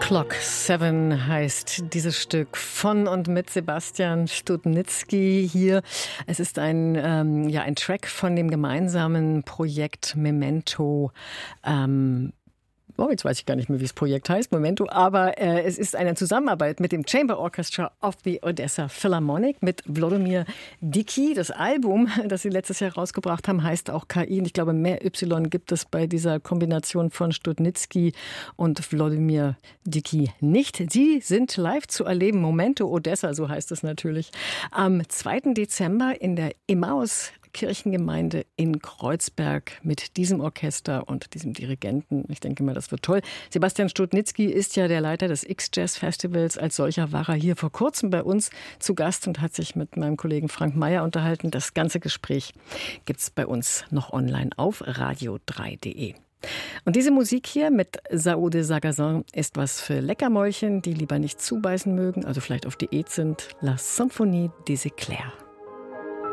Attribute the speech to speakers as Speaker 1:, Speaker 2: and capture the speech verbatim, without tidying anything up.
Speaker 1: Clock Seven heißt dieses Stück von und mit Sebastian Studnitzky hier. Es ist ein, ähm, ja, ein Track von dem gemeinsamen Projekt Memento. Ähm, Oh, jetzt weiß ich gar nicht mehr, wie das Projekt heißt, Memento, aber äh, es ist eine Zusammenarbeit mit dem Chamber Orchestra of the Odessa Philharmonic mit Wlodomir Dicki. Das Album, das sie letztes Jahr rausgebracht haben, heißt auch K I. Und ich glaube, mehr Y gibt es bei dieser Kombination von Studnitzky und Wlodomir Dicki nicht. Sie sind live zu erleben. Momento Odessa, so heißt es natürlich, am zweiten Dezember in der Emmaus Kirchengemeinde in Kreuzberg mit diesem Orchester und diesem Dirigenten. Ich denke mal, das wird toll. Sebastian Studnitzky ist ja der Leiter des X-Jazz-Festivals. Als solcher war er hier vor kurzem bei uns zu Gast und hat sich mit meinem Kollegen Frank Meyer unterhalten. Das ganze Gespräch gibt es bei uns noch online auf radio drei punkt de. Und diese Musik hier mit Sao de Sagazin ist was für Leckermäulchen, die lieber nicht zubeißen mögen, also vielleicht auf Diät sind. La Symphonie des Éclairs.